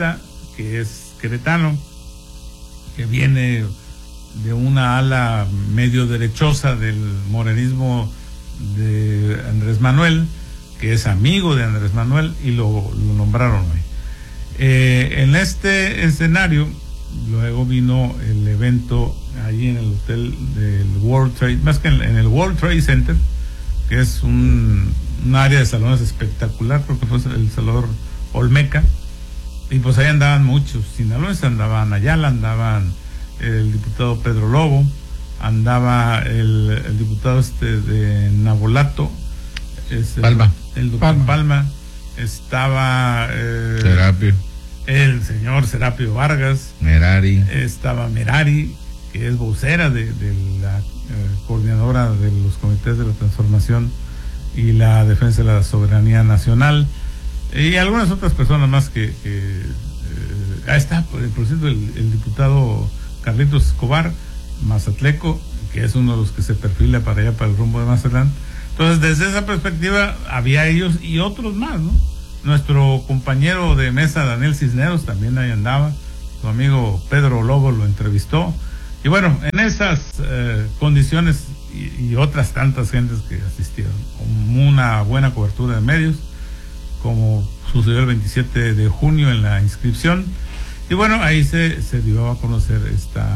Bautista, que es queretano, que viene de una ala medio derechosa del morenismo de Andrés Manuel, que es amigo de Andrés Manuel, y lo nombraron hoy. En este escenario, luego vino el evento allí en el hotel del World Trade, más que en el World Trade Center, que es un área de salones espectacular, porque fue el Salón Olmeca, y pues ahí andaban muchos sinaloenses, andaban Ayala, andaban el diputado Pedro Lobo, andaba el diputado de Nabolato, Palma. el doctor Palma, estaba Serapio. El señor Serapio Vargas, Merari, estaba Merari, que es vocera de la coordinadora de los comités de la transformación y la defensa de la soberanía nacional, y algunas otras personas más que ahí está, por cierto, el diputado Carlitos Escobar, mazatleco, que es uno de los que se perfila para allá, para el rumbo de Mazatlán. Entonces, desde esa perspectiva, había ellos y otros más, ¿no? Nuestro compañero de mesa, Daniel Cisneros, también ahí andaba, su amigo Pedro Lobo lo entrevistó, y bueno, en esas condiciones y otras tantas gentes que asistieron, con una buena cobertura de medios, como sucedió el 27 de junio en la inscripción, y bueno, ahí se dio a conocer esta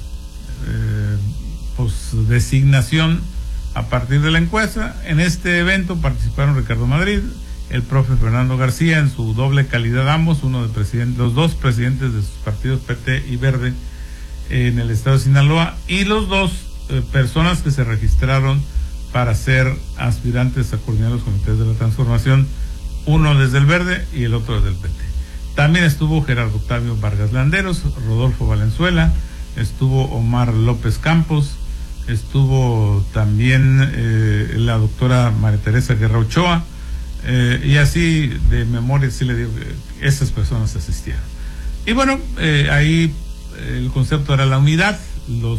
designación a partir de la encuesta. En este evento participaron Ricardo Madrid, el profe Fernando García, en su doble calidad ambos, los dos presidentes de sus partidos PT y Verde en el estado de Sinaloa, y los dos personas que se registraron para ser aspirantes a coordinar los comités de la transformación, uno desde el Verde y el otro desde el PT. También estuvo Gerardo Octavio Vargas Landeros, Rodolfo Valenzuela, estuvo Omar López Campos, estuvo también la doctora María Teresa Guerra Ochoa, y así de memoria sí le digo que esas personas asistieron. Y bueno, ahí el concepto era la unidad. Los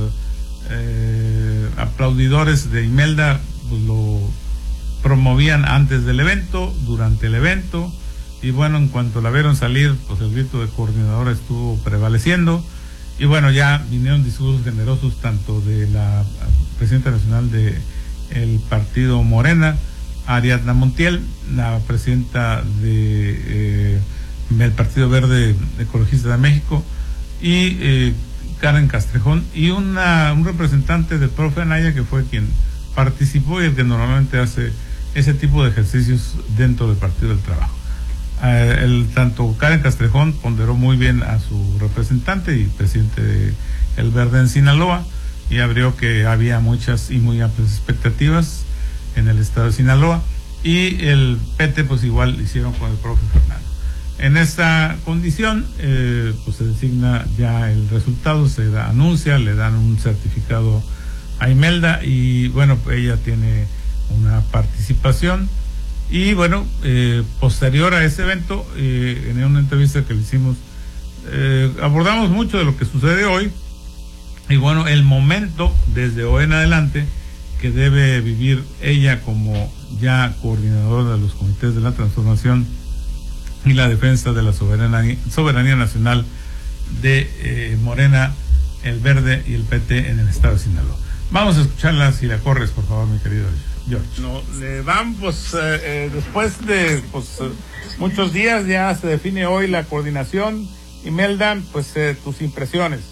aplaudidores de Imelda pues lo promovían antes del evento, durante el evento, y bueno, en cuanto la vieron salir, pues el grito de coordinadora estuvo prevaleciendo, y bueno, ya vinieron discursos generosos tanto de la presidenta nacional de el partido Morena, Ariadna Montiel, la presidenta del Partido Verde Ecologista de México, y Karen Castrejón, y un representante del profe Anaya, que fue quien participó y el que normalmente hace ese tipo de ejercicios dentro del Partido del Trabajo. Tanto Karen Castrejón ponderó muy bien a su representante y presidente de El Verde en Sinaloa, y abrió que había muchas y muy amplias expectativas en el estado de Sinaloa, y el PT pues igual hicieron con el profe Fernando. En esta condición pues se designa ya el resultado, se anuncia, le dan un certificado a Imelda, y bueno, ella tiene una participación. Y bueno, posterior a ese evento, en una entrevista que le hicimos, abordamos mucho de lo que sucede hoy, y bueno, el momento desde hoy en adelante que debe vivir ella como ya coordinadora de los comités de la transformación y la defensa de la soberanía nacional de Morena, el Verde y el PT en el estado de Sinaloa. Vamos a escucharla, si la corres, por favor, mi querido George. No, le van, pues, después de muchos días, ya se define hoy la coordinación. Imelda, pues, tus impresiones.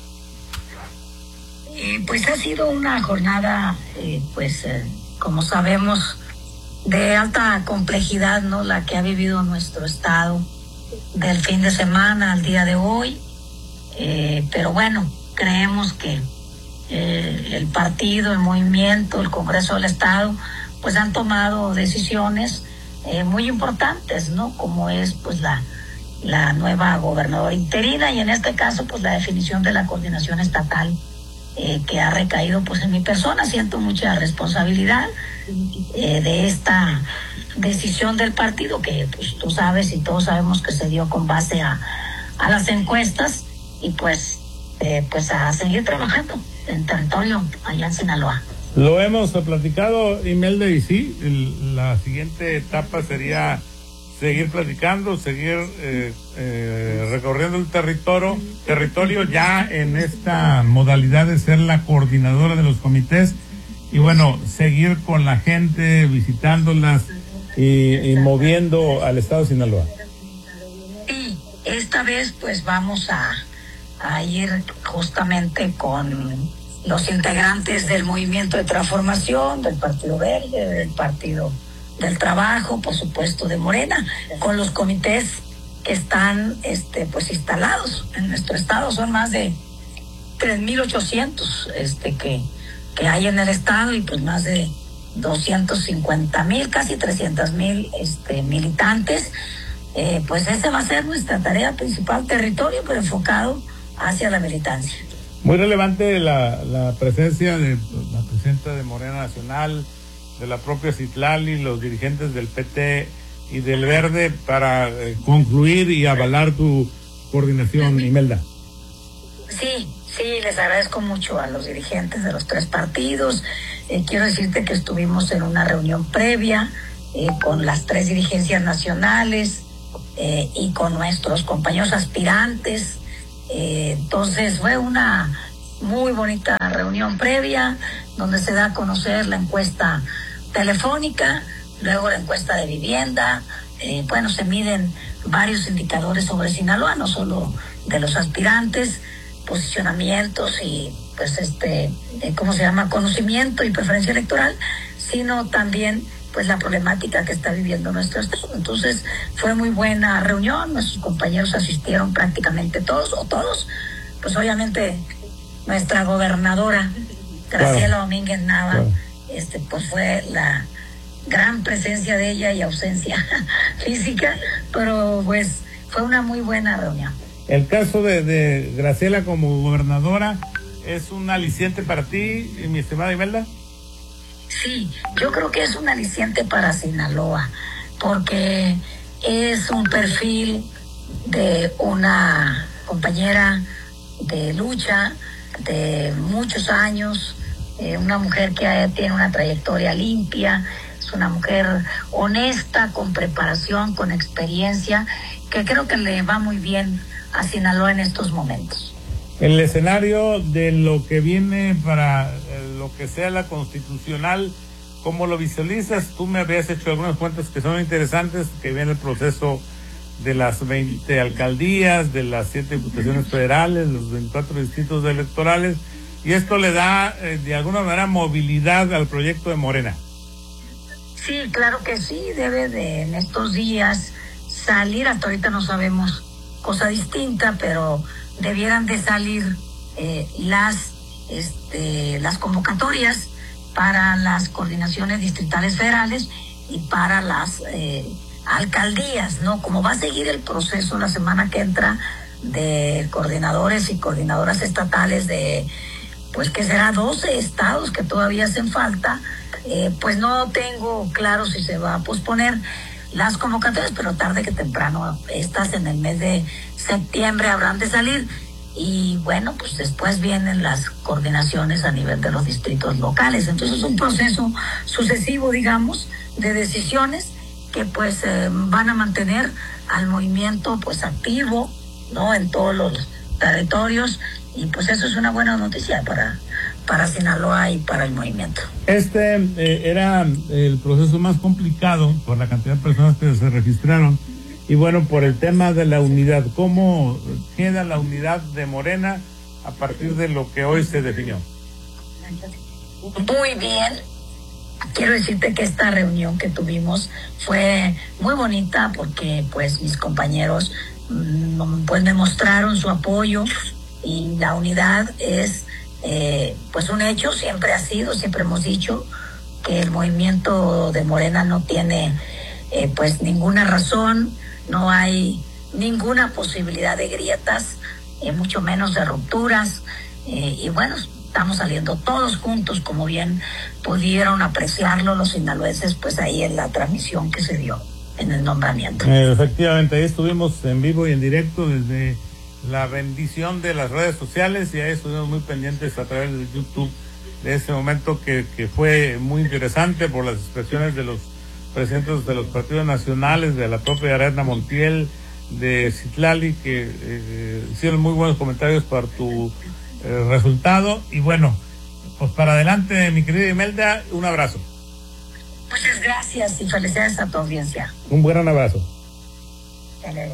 Pues ha sido una jornada, como sabemos, de alta complejidad, ¿no? La que ha vivido nuestro estado del fin de semana al día de hoy. Pero bueno, creemos que el partido, el movimiento, el Congreso del Estado, pues han tomado decisiones muy importantes, ¿no? Como es pues la nueva gobernadora interina, y en este caso pues la definición de la coordinación estatal que ha recaído pues en mi persona. Siento mucha responsabilidad de esta decisión del partido, que pues tú sabes y todos sabemos que se dio con base a las encuestas, y pues a seguir trabajando en territorio allá en Sinaloa. Lo hemos platicado, Imelda, y sí, la siguiente etapa sería seguir platicando, seguir recorriendo el territorio ya en esta modalidad de ser la coordinadora de los comités y bueno, seguir con la gente, visitándolas y moviendo al estado de Sinaloa. Sí, esta vez pues vamos a ir justamente con los integrantes del Movimiento de Transformación, del Partido Verde, del Partido del Trabajo, por supuesto de Morena, con los comités que están pues instalados en nuestro estado. Son más de 3,800 que hay en el estado y pues más de 250,000, casi 300,000 militantes. Pues esa va a ser nuestra tarea principal, territorio, pero enfocado hacia la militancia. Muy relevante la presencia de la presidenta de Morena Nacional, de la propia Citlali, los dirigentes del PT y del Verde para concluir y avalar tu coordinación, Imelda. Sí, les agradezco mucho a los dirigentes de los tres partidos. Quiero decirte que estuvimos en una reunión previa con las tres dirigencias nacionales y con nuestros compañeros aspirantes. Entonces fue una muy bonita reunión previa donde se da a conocer la encuesta telefónica, luego la encuesta de vivienda. Bueno, se miden varios indicadores sobre Sinaloa, no solo de los aspirantes, posicionamientos y pues conocimiento y preferencia electoral, sino también pues la problemática que está viviendo nuestro estado. Entonces fue muy buena reunión, nuestros compañeros asistieron prácticamente todos, pues obviamente nuestra gobernadora Graciela Domínguez Nava, pues fue la gran presencia de ella y ausencia física, pero pues fue una muy buena reunión. El caso de Graciela como gobernadora es un aliciente para ti, mi estimada Imelda. Sí, yo creo que es un aliciente para Sinaloa, porque es un perfil de una compañera de lucha de muchos años, una mujer que tiene una trayectoria limpia, es una mujer honesta, con preparación, con experiencia, que creo que le va muy bien a Sinaloa en estos momentos. El escenario de lo que viene para lo que sea la constitucional, ¿cómo lo visualizas? Tú me habías hecho algunas cuentas que son interesantes, que viene el proceso de las 20 alcaldías, de las 7 diputaciones federales, los 24 distritos electorales, y esto le da de alguna manera movilidad al proyecto de Morena. Sí, claro que sí, debe de en estos días salir, hasta ahorita no sabemos cosa distinta, pero debieran de salir las convocatorias para las coordinaciones distritales federales y para las alcaldías, ¿no? Como va a seguir el proceso la semana que entra de coordinadores y coordinadoras estatales de, pues que será 12 estados que todavía hacen falta, pues no tengo claro si se va a posponer las convocatorias, pero tarde que temprano, estas en el mes de septiembre habrán de salir. Y bueno, pues después vienen las coordinaciones a nivel de los distritos locales. Entonces es un proceso sucesivo, digamos, de decisiones que pues van a mantener al movimiento pues activo, ¿no? En todos los territorios, y pues eso es una buena noticia para Sinaloa y para el movimiento. Era el proceso más complicado por la cantidad de personas que se registraron. Y bueno, por el tema de la unidad, ¿cómo queda la unidad de Morena a partir de lo que hoy se definió? Muy bien. Quiero decirte que esta reunión que tuvimos fue muy bonita porque pues mis compañeros pues me mostraron su apoyo y la unidad es pues un hecho, siempre ha sido, siempre hemos dicho que el movimiento de Morena no tiene pues ninguna razón, no hay ninguna posibilidad de grietas, mucho menos de rupturas, y bueno, estamos saliendo todos juntos, como bien pudieron apreciarlo los sinaloenses, pues ahí en la transmisión que se dio en el nombramiento. Efectivamente, ahí estuvimos en vivo y en directo desde la bendición de las redes sociales, y ahí estuvimos muy pendientes a través de YouTube de ese momento que fue muy interesante por las expresiones de los presidentes de los partidos nacionales, de la propia Ariadna Montiel, de Citlali, que hicieron muy buenos comentarios para tu resultado. Y bueno, pues para adelante, mi querida Imelda, un abrazo. Muchas gracias y felicidades a tu audiencia. Un gran abrazo. Hasta luego.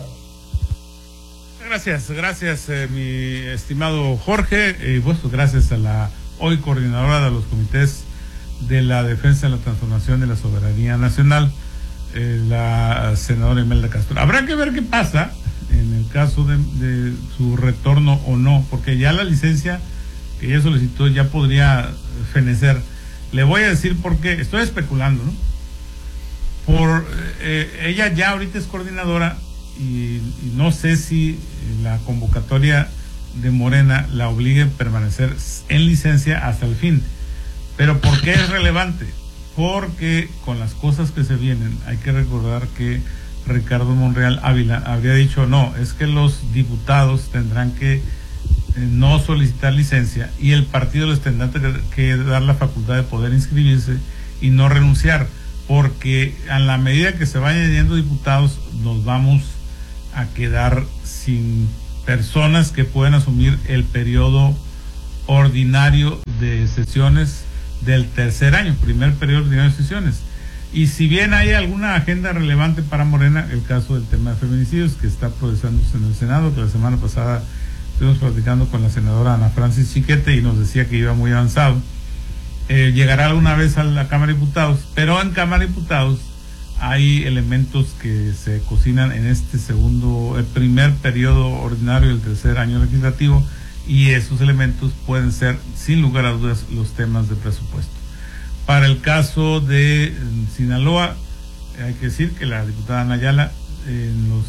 Gracias, mi estimado Jorge, y pues gracias a la hoy coordinadora de los comités de la defensa de la transformación de la soberanía nacional, la senadora Imelda Castro. Habrá que ver qué pasa en el caso de su retorno o no, porque ya la licencia que ella solicitó ya podría fenecer. Le voy a decir por qué, estoy especulando, ¿no? Ella ya ahorita es coordinadora y no sé si la convocatoria de Morena la obligue a permanecer en licencia hasta el fin. Pero ¿por qué es relevante? Porque con las cosas que se vienen, hay que recordar que Ricardo Monreal Ávila habría dicho, no, es que los diputados tendrán que no solicitar licencia y el partido les tendrá que dar la facultad de poder inscribirse y no renunciar, porque a la medida que se vayan yendo diputados nos vamos a quedar sin personas que puedan asumir el periodo ordinario de sesiones del tercer año, primer periodo ordinario de sesiones. Y si bien hay alguna agenda relevante para Morena, el caso del tema de feminicidios que está procesándose en el Senado, que la semana pasada estuvimos platicando con la senadora Ana Francis Chiquete y nos decía que iba muy avanzado, llegará alguna vez a la Cámara de Diputados, pero en Cámara de Diputados hay elementos que se cocinan en este el primer periodo ordinario del tercer año legislativo, y esos elementos pueden ser, sin lugar a dudas, los temas de presupuesto. Para el caso de Sinaloa, hay que decir que la diputada Ana Ayala, en los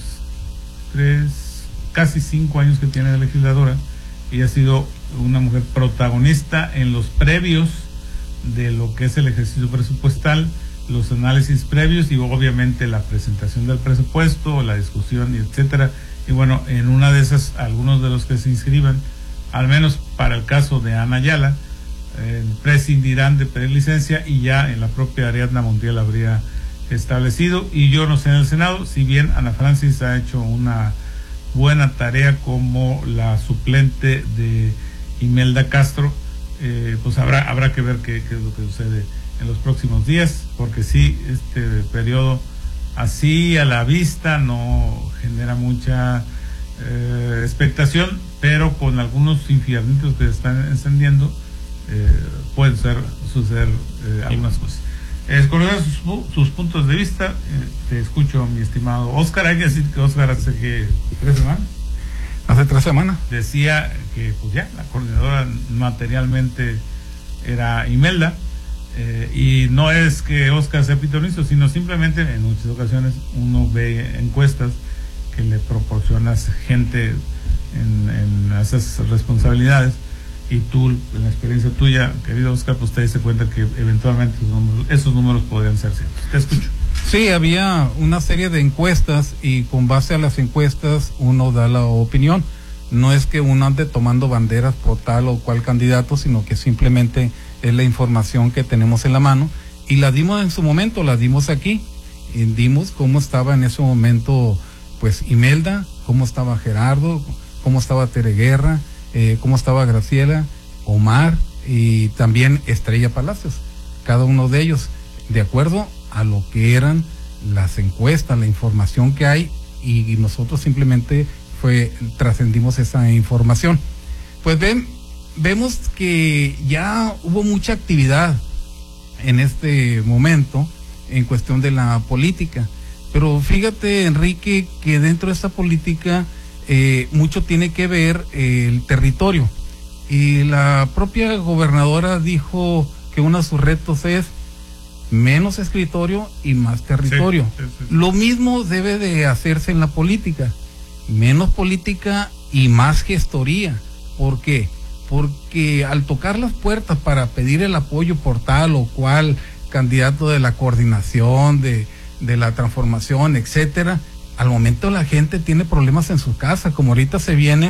casi 5 años que tiene de legisladora, ella ha sido una mujer protagonista en los previos de lo que es el ejercicio presupuestal, los análisis previos y obviamente la presentación del presupuesto, la discusión y etcétera. Y bueno, en una de esas, algunos de los que se inscriban, al menos para el caso de Ana Ayala, prescindirán de pedir licencia y ya en la propia Ariadna Montiel habría establecido. Y yo no sé en el Senado, si bien Ana Francis ha hecho una buena tarea como la suplente de Imelda Castro, pues habrá que ver qué es lo que sucede en los próximos días, porque sí, este periodo así a la vista no genera mucha expectación, pero con algunos infiernitos que se están encendiendo pueden suceder algunas cosas. Conocer sus puntos de vista, te escucho, mi estimado Oscar. Hay que decir que Oscar hace 3 semanas. Hace 3 semanas. Decía que pues ya la coordinadora materialmente era Imelda. Y no es que Oscar sea pitonizo, sino simplemente en muchas ocasiones uno ve encuestas que le proporcionas gente en esas responsabilidades, y tú, en la experiencia tuya, querido Oscar, pues te diste cuenta que eventualmente esos números podrían ser ciertos. Te escucho. Sí, había una serie de encuestas y con base a las encuestas uno da la opinión. No es que uno ande tomando banderas por tal o cual candidato, sino que simplemente es la información que tenemos en la mano y la dimos en su momento, la dimos aquí, y dimos cómo estaba en ese momento pues Imelda, cómo estaba Gerardo, cómo estaba Tere Guerra, cómo estaba Graciela, Omar y también Estrella Palacios, cada uno de ellos de acuerdo a lo que eran las encuestas, la información que hay, y nosotros simplemente trascendimos esa información. Pues vemos que ya hubo mucha actividad en este momento en cuestión de la política, pero fíjate, Enrique, que dentro de esta política mucho tiene que ver el territorio, y la propia gobernadora dijo que uno de sus retos es menos escritorio y más territorio. Sí. Lo mismo debe de hacerse en la política, menos política y más gestoría. ¿Por qué? Porque al tocar las puertas para pedir el apoyo por tal o cual candidato de la coordinación, de la transformación, etcétera, al momento la gente tiene problemas en su casa, como ahorita se viene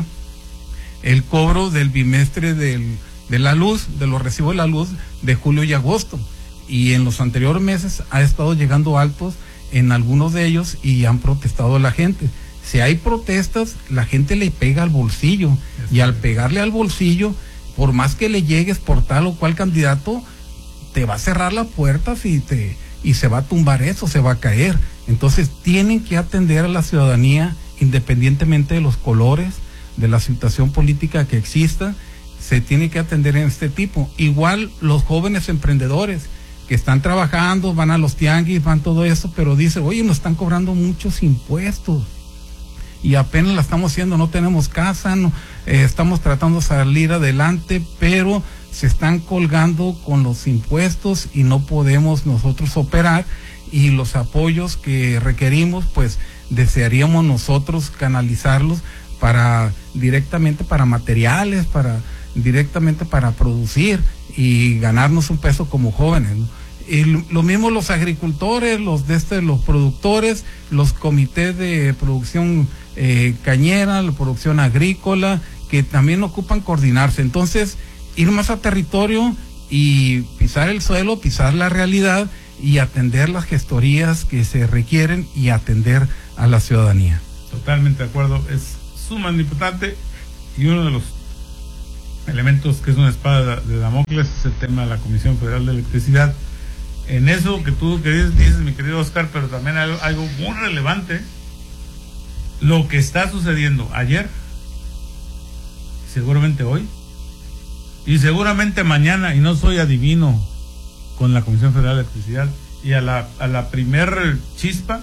el cobro del bimestre de la luz, de los recibos de la luz de julio y agosto. y en los anteriores meses ha estado llegando altos en algunos de ellos y han protestado la gente. Si hay protestas, la gente le pega al bolsillo, y al pegarle al bolsillo, por más que le llegues por tal o cual candidato, te va a cerrar las puertas y se va a tumbar eso, se va a caer. Entonces tienen que atender a la ciudadanía independientemente de los colores, de la situación política que exista, se tiene que atender en este tipo. Igual los jóvenes emprendedores que están trabajando, van a los tianguis, van todo eso, pero dicen, oye, nos están cobrando muchos impuestos y apenas la estamos haciendo, no tenemos casa, no, estamos tratando de salir adelante, pero se están colgando con los impuestos y no podemos nosotros operar, y los apoyos que requerimos, pues desearíamos nosotros canalizarlos directamente para materiales, directamente para producir y ganarnos un peso como jóvenes, ¿no? Y lo mismo los agricultores, los productores, los comités de producción cañera, la producción agrícola, que también ocupan coordinarse. Entonces, ir más a territorio y pisar el suelo, pisar la realidad y atender las gestorías que se requieren y atender a la ciudadanía. Totalmente de acuerdo, es sumamente importante, y uno de los elementos que es una espada de Damocles es el tema de la Comisión Federal de Electricidad. En eso que tú dices, mi querido Oscar, pero también hay algo muy relevante, lo que está sucediendo ayer, seguramente hoy, y seguramente mañana, y no soy adivino, con la Comisión Federal de Electricidad, y a la primer chispa,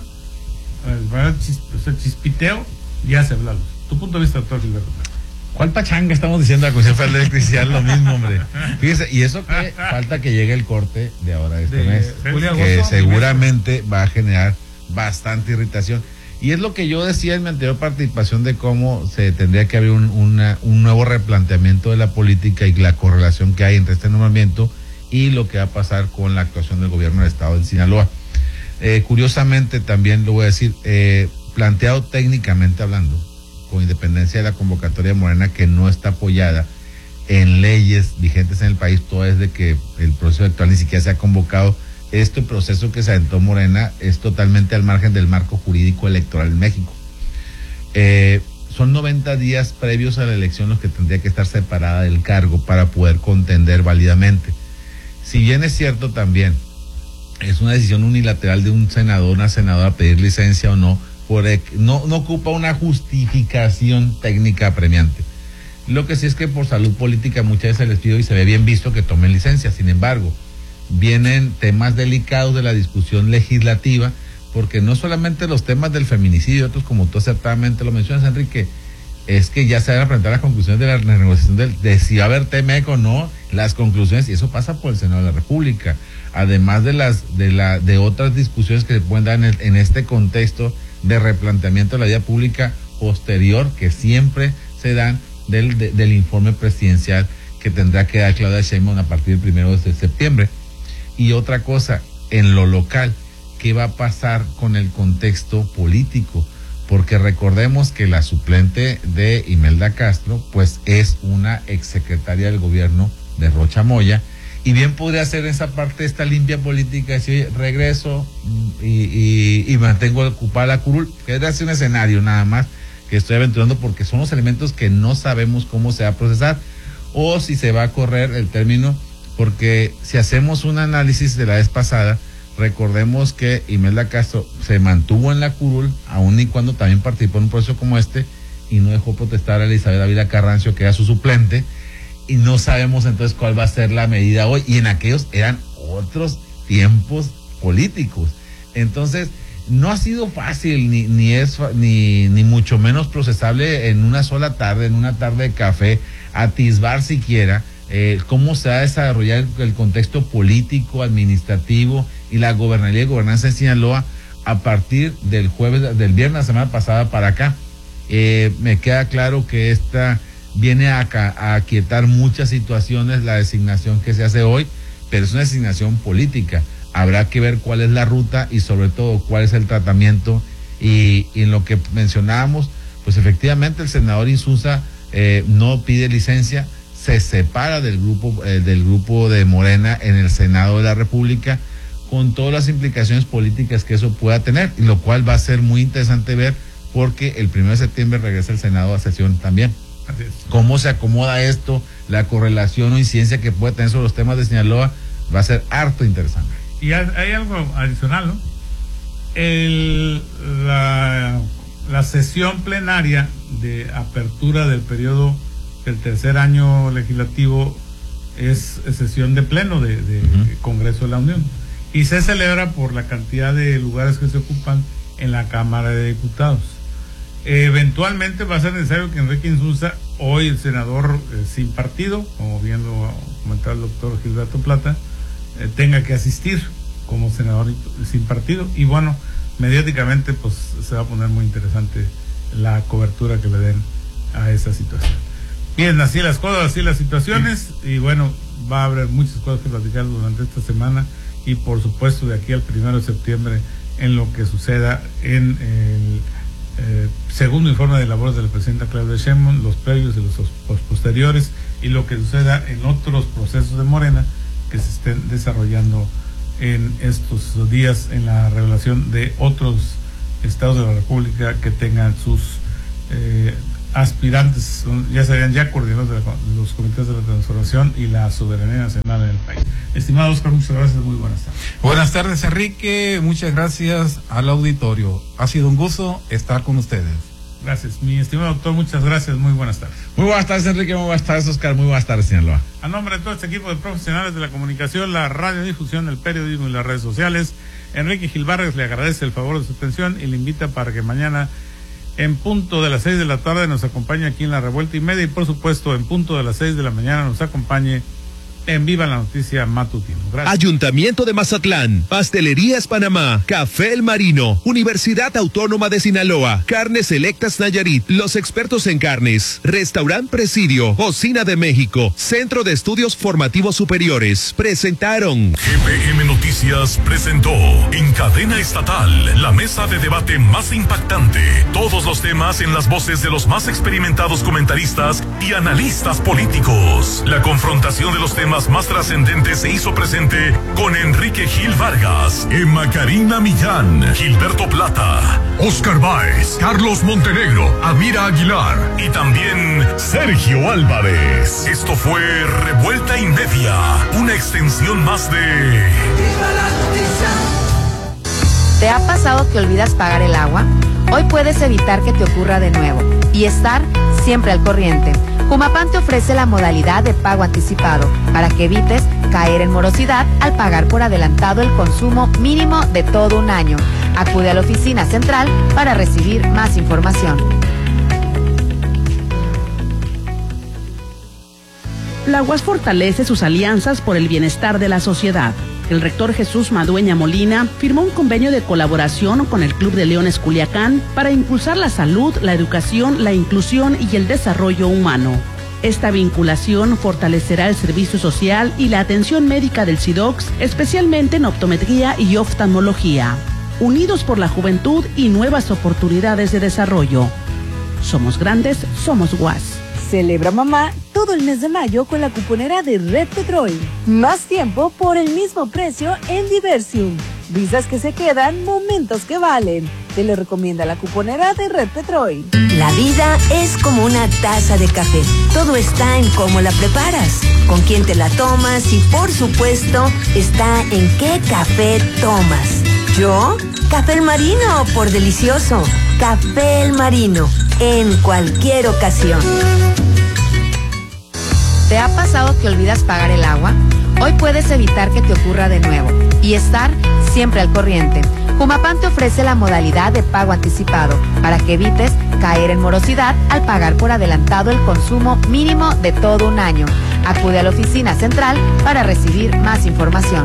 el chispiteo, ya se habla. Tu punto de vista, doctor Gilberto. ¿Cuál pachanga estamos diciendo a la Comisión Federal de Electricidad? Lo mismo, hombre. Fíjese, y eso que falta que llegue el corte de ahora de este mes, que seguramente va a generar bastante irritación. Y es lo que yo decía en mi anterior participación de cómo se tendría que haber un nuevo replanteamiento de la política y la correlación que hay entre este nombramiento y lo que va a pasar con la actuación del gobierno del estado de Sinaloa. Curiosamente, también lo voy a decir, planteado técnicamente hablando, con independencia de la convocatoria de Morena, que no está apoyada en leyes vigentes en el país, todo desde que el proceso electoral ni siquiera se ha convocado. Este proceso que se aventó Morena es totalmente al margen del marco jurídico electoral en México. Son 90 días previos a la elección los que tendría que estar separada del cargo para poder contender válidamente. Si bien es cierto también, es una decisión unilateral de un senador, una senadora pedir licencia o no, no ocupa una justificación técnica apremiante. Lo que sí es que por salud política muchas veces les pido y se ve bien visto que tomen licencia. Sin embargo, vienen temas delicados de la discusión legislativa, porque no solamente los temas del feminicidio, otros como tú acertadamente lo mencionas, Enrique, es que ya se van a presentar las conclusiones de la renegociación de si va a haber TEMEC o no, las conclusiones, y eso pasa por el Senado de la República, además de otras discusiones que se pueden dar en este contexto de replanteamiento de la vida pública posterior, que siempre se dan del informe presidencial que tendrá que dar Claudia Sheinbaum a partir del 1 de septiembre. Y otra cosa, en lo local, ¿qué va a pasar con el contexto político? Porque recordemos que la suplente de Imelda Castro, pues es una exsecretaria del gobierno de Rocha Moya, y bien podría ser esa parte, esta limpia política, decir, regreso y mantengo ocupada la curul, que es un escenario nada más que estoy aventurando, porque son los elementos que no sabemos cómo se va a procesar, o si se va a correr el término, porque si hacemos un análisis de la vez pasada, recordemos que Imelda Castro se mantuvo en la curul, aun y cuando también participó en un proceso como este, y no dejó protestar a Elizabeth Ávila Carrancio, que era su suplente, y no sabemos entonces cuál va a ser la medida hoy, y en aquellos eran otros tiempos políticos. Entonces, no ha sido fácil, ni mucho menos procesable en una sola tarde, en una tarde de café, atisbar siquiera cómo se va a desarrollar el contexto político, administrativo y la gobernabilidad y gobernanza en Sinaloa a partir del viernes de la semana pasada para acá. Me queda claro que esta viene a aquietar muchas situaciones, la designación que se hace hoy, pero es una designación política. Habrá que ver cuál es la ruta y sobre todo cuál es el tratamiento, y en lo que mencionábamos, pues efectivamente el senador Insulza no pide licencia, se separa del grupo de Morena en el Senado de la República, con todas las implicaciones políticas que eso pueda tener, y lo cual va a ser muy interesante ver, porque el 1 de septiembre regresa el Senado a sesión también. Así es. Cómo se acomoda esto, la correlación o incidencia que puede tener sobre los temas de Sinaloa, va a ser harto interesante. Y hay algo adicional, ¿no? La sesión plenaria de apertura del periodo del tercer año legislativo es sesión de pleno de Congreso de la Unión, y se celebra por la cantidad de lugares que se ocupan en la Cámara de Diputados. Eventualmente va a ser necesario que Enrique Insulza, hoy el senador sin partido, como bien lo comentaba el doctor Gilberto Plata, tenga que asistir como senador sin partido, y bueno, mediáticamente pues se va a poner muy interesante la cobertura que le den a esa situación. Bien, así las cosas, así las situaciones, y bueno, va a haber muchas cosas que platicar durante esta semana, y por supuesto de aquí al 1 de septiembre en lo que suceda en el segundo informe de labores de la presidenta Claudia Sheinbaum, los previos y los posteriores, y lo que suceda en otros procesos de Morena que se estén desarrollando en estos días, en la revelación de otros estados de la República que tengan sus aspirantes, ya serían ya coordinados de los comités de la transformación y la soberanía nacional en el país. Estimado Oscar, muchas gracias, muy buenas tardes. Buenas tardes, Enrique, muchas gracias al auditorio. Ha sido un gusto estar con ustedes. Gracias, mi estimado doctor, muchas gracias, muy buenas tardes. Muy buenas tardes, Enrique, muy buenas tardes, Oscar, muy buenas tardes, Sinaloa. A nombre de todo este equipo de profesionales de la comunicación, la radiodifusión, el periodismo y las redes sociales, Enrique Gil Vargas le agradece el favor de su atención y le invita para que mañana en punto de las 6 de la tarde nos acompañe aquí en La Revuelta y Media, y por supuesto en punto de las 6 de la mañana nos acompañe en Viva la Noticia Matutino. Gracias. Ayuntamiento de Mazatlán, Pastelerías Panamá, Café El Marino, Universidad Autónoma de Sinaloa, Carnes Selectas Nayarit, los expertos en carnes, Restaurant Presidio, Cocina de México, Centro de Estudios Formativos Superiores, presentaron. GPM Noticias presentó en cadena estatal la mesa de debate más impactante. Todos los temas en las voces de los más experimentados comentaristas y analistas políticos. La confrontación de los temas más trascendentes se hizo presente con Enrique Gil Vargas, Emma Karina Millán, Gilberto Plata, Oscar Báez, Carlos Montenegro, Amira Aguilar y también Sergio Álvarez. Esto fue Revuelta y Media, una extensión más de Viva la Noticia. ¿Te ha pasado que olvidas pagar el agua? Hoy puedes evitar que te ocurra de nuevo y estar siempre al corriente. Humapam te ofrece la modalidad de pago anticipado para que evites caer en morosidad al pagar por adelantado el consumo mínimo de todo un año. Acude a la oficina central para recibir más información. La UAS fortalece sus alianzas por el bienestar de la sociedad. El rector Jesús Madueña Molina firmó un convenio de colaboración con el Club de Leones Culiacán para impulsar la salud, la educación, la inclusión y el desarrollo humano. Esta vinculación fortalecerá el servicio social y la atención médica del SIDOX, especialmente en optometría y oftalmología. Unidos por la juventud y nuevas oportunidades de desarrollo. Somos grandes, somos UAS. Celebra mamá todo el mes de mayo con la cuponera de Red Petrol. Más tiempo por el mismo precio en Diversium. Visas que se quedan, momentos que valen. Te lo recomienda la cuponera de Red Petrol. La vida es como una taza de café. Todo está en cómo la preparas, con quién te la tomas y por supuesto está en qué café tomas. Yo, Café El Marino, por delicioso. Café El Marino, en cualquier ocasión. ¿Te ha pasado que olvidas pagar el agua? Hoy puedes evitar que te ocurra de nuevo y estar siempre al corriente. Humapam te ofrece la modalidad de pago anticipado para que evites caer en morosidad al pagar por adelantado el consumo mínimo de todo un año. Acude a la oficina central para recibir más información.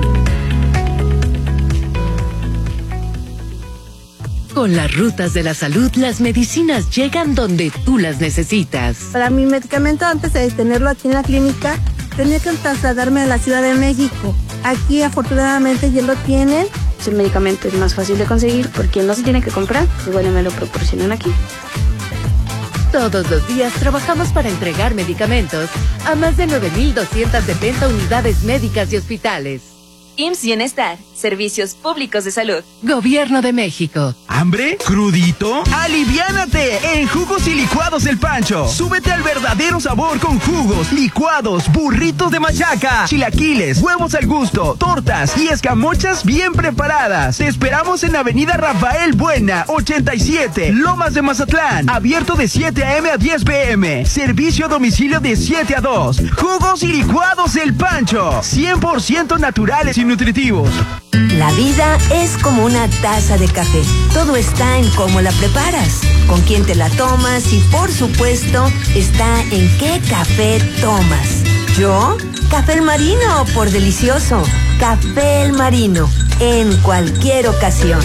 Con las rutas de la salud, las medicinas llegan donde tú las necesitas. Para mi medicamento, antes de tenerlo aquí en la clínica, tenía que trasladarme a la Ciudad de México. Aquí, afortunadamente, ya lo tienen. El medicamento es más fácil de conseguir porque no se tiene que comprar, igual me lo proporcionan aquí. Todos los días trabajamos para entregar medicamentos a más de 9,270 unidades médicas y hospitales. IMSS Bienestar, Servicios Públicos de Salud. Gobierno de México. ¿Hambre? ¿Crudito? ¡Aliviánate! En Jugos y Licuados El Pancho. Súbete al verdadero sabor con jugos, licuados, burritos de machaca, chilaquiles, huevos al gusto, tortas y escamochas bien preparadas. Te esperamos en Avenida Rafael Buena, 87, Lomas de Mazatlán. Abierto de 7 a.m. a 10 p.m. Servicio a domicilio de 7 a 2. Jugos y Licuados El Pancho. 100% naturales y nutritivos. La vida es como una taza de café. Todo está en cómo la preparas, con quién te la tomas y, por supuesto, está en qué café tomas. ¿Yo? Café El Marino, por delicioso. Café El Marino, en cualquier ocasión.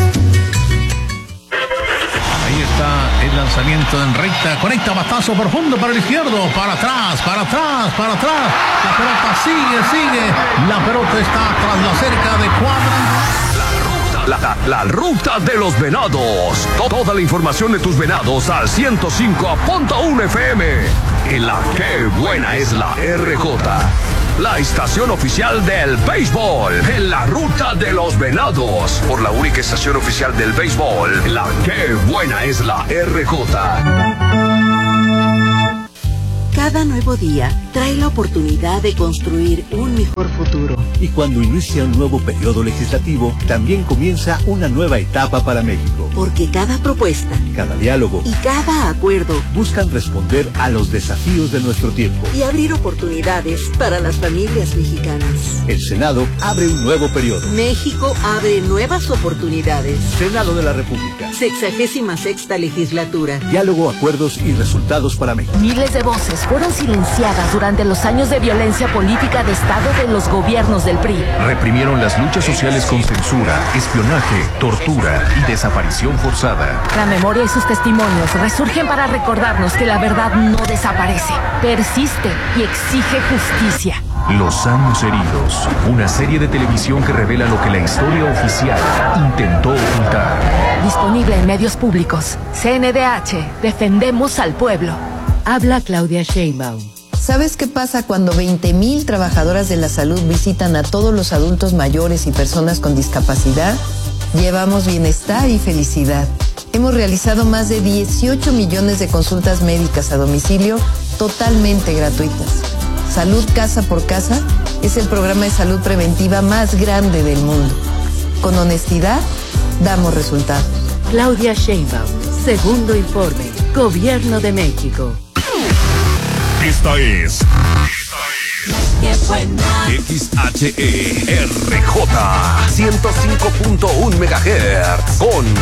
Ahí está el lanzamiento en recta. Conecta batazo profundo para el izquierdo. Para atrás, para atrás, para atrás. La pelota sigue. La pelota está tras la cerca de cuadra. La ruta de los venados. Toda la información de tus venados al 105.1 FM. En la que buena es la RJ. La estación oficial del béisbol. En la ruta de los venados. Por la única estación oficial del béisbol. La que buena es la RJ. Cada nuevo día trae la oportunidad de construir un mejor futuro. Y cuando inicia un nuevo periodo legislativo, también comienza una nueva etapa para México. Porque cada propuesta, cada diálogo y cada acuerdo buscan responder a los desafíos de nuestro tiempo y abrir oportunidades para las familias mexicanas. El Senado abre un nuevo periodo. México abre nuevas oportunidades. Senado de la República. 66ª legislatura. Diálogo, acuerdos y resultados para México. Miles de voces fueron silenciadas durante los años de violencia política de Estado de los gobiernos del PRI. Reprimieron las luchas sociales con censura, espionaje, tortura y desaparición forzada. La memoria y sus testimonios resurgen para recordarnos que la verdad no desaparece, persiste y exige justicia. Los años heridos, una serie de televisión que revela lo que la historia oficial intentó ocultar. Disponible en medios públicos. CNDH, defendemos al pueblo. Habla Claudia Sheinbaum. ¿Sabes qué pasa cuando 20,000 trabajadoras de la salud visitan a todos los adultos mayores y personas con discapacidad? Llevamos bienestar y felicidad. Hemos realizado más de 18 millones de consultas médicas a domicilio totalmente gratuitas. Salud Casa por Casa es el programa de salud preventiva más grande del mundo. Con honestidad, damos resultados. Claudia Sheinbaum, segundo informe, Gobierno de México. Esta es XHERJ 105.1 MHz con